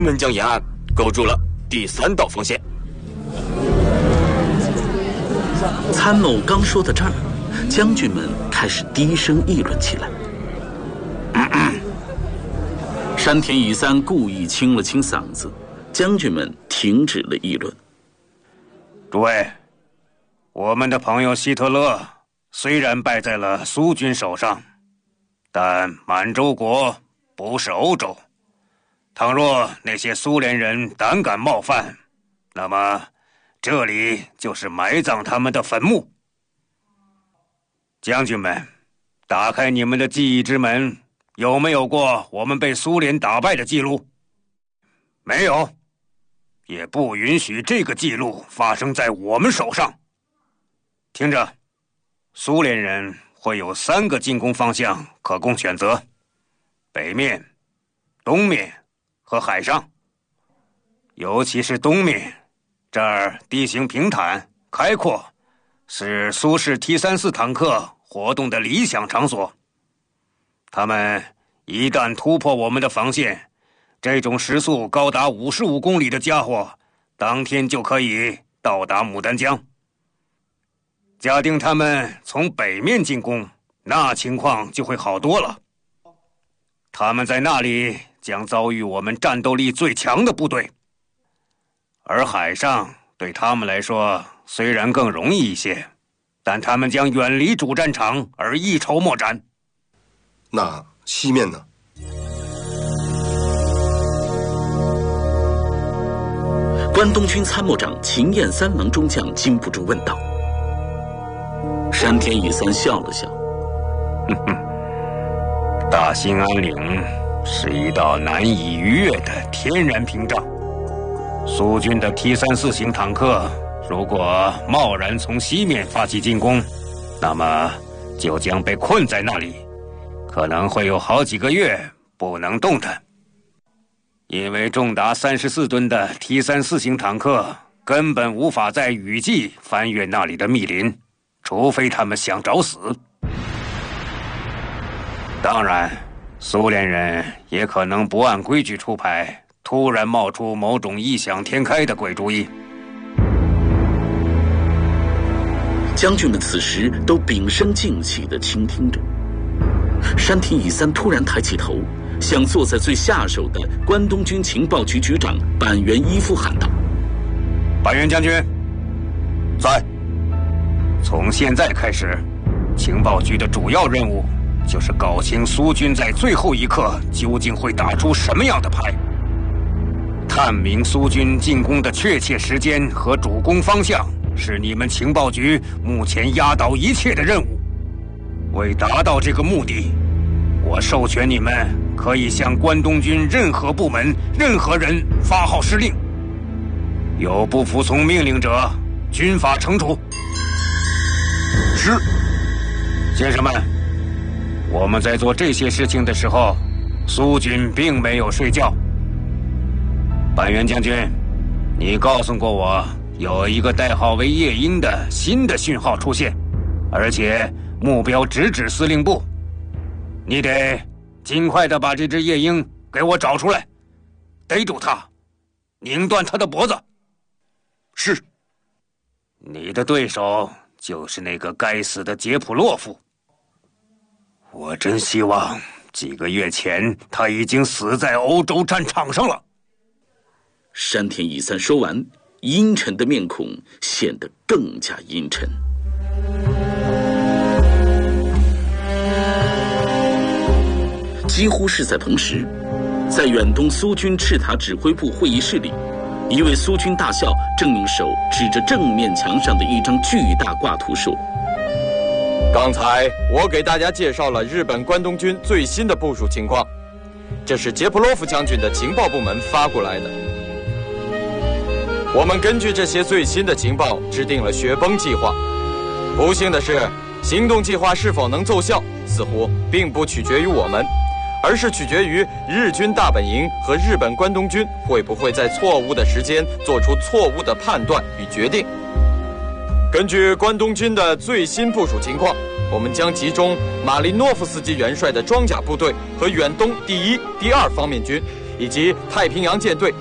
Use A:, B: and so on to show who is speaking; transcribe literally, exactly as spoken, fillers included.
A: 们将沿岸构筑了第三道防线。
B: 参谋刚说到这儿，将军们开始低声议论起来。嗯嗯山田乙三故意清了清嗓子，将军们停止了议论。
C: 诸位，我们的朋友希特勒虽然败在了苏军手上，但满洲国不是欧洲。倘若那些苏联人胆敢冒犯，那么这里就是埋葬他们的坟墓。将军们，打开你们的记忆之门，有没有过我们被苏联打败的记录？没有，也不允许这个记录发生在我们手上。听着，苏联人会有三个进攻方向可供选择：北面、东面和海上。尤其是东面，这儿地形平坦开阔，是苏式 T 三十四 坦克活动的理想场所。他们一旦突破我们的防线，这种时速高达五十五公里的家伙当天就可以到达牡丹江。假定他们从北面进攻，那情况就会好多了。他们在那里将遭遇我们战斗力最强的部队，而海上对他们来说虽然更容易一些，但他们将远离主战场而一筹莫展。
D: 那西面呢？
B: 关东军参谋长秦彦三郎中将禁不住问道。山田乙三笑了笑，
C: 哼哼，大兴安岭是一道难以逾越的天然屏障。苏军的 T 三十四 型坦克如果贸然从西面发起进攻，那么就将被困在那里，可能会有好几个月不能动弹。因为重达三十四吨的 T 三十四 型坦克根本无法在雨季翻越那里的密林，除非他们想找死。当然，苏联人也可能不按规矩出牌，突然冒出某种异想天开的鬼主意。
B: 将军们此时都屏声静气地倾听着。山田乙三突然抬起头，向坐在最下手的关东军情报局局长板垣一夫喊道：“
C: 板垣将军，
D: 在。
C: 从现在开始，情报局的主要任务就是搞清苏军在最后一刻究竟会打出什么样的牌，探明苏军进攻的确切时间和主攻方向，是你们情报局目前压倒一切的任务。为达到这个目的，我授权你们可以向关东军任何部门、任何人发号施令，有不服从命令者，军法惩处。
D: 是。
C: 先生们，我们在做这些事情的时候，苏军并没有睡觉。板垣将军，你告诉过我，有一个代号为夜莺的新的讯号出现，而且目标直指司令部。你得尽快的把这只夜莺给我找出来，逮住它，拧断它的脖子。
D: 是。
C: 你的对手就是那个该死的杰普洛夫。我真希望几个月前他已经死在欧洲战场上了。
B: 山田乙三说完，阴沉的面孔显得更加阴沉。几乎是在同时，在远东苏军赤塔指挥部会议室里，一位苏军大校正用手指着正面墙上的一张巨大挂图说：“
E: 刚才我给大家介绍了日本关东军最新的部署情况，这是杰普洛夫将军的情报部门发过来的。我们根据这些最新的情报制定了雪崩计划。不幸的是，行动计划是否能奏效，似乎并不取决于我们，而是取决于日军大本营和日本关东军会不会在错误的时间做出错误的判断与决定。根据关东军的最新部署情况，我们将集中马林诺夫斯基元帅的装甲部队和远东第一、第二方面军， 以及太平洋舰队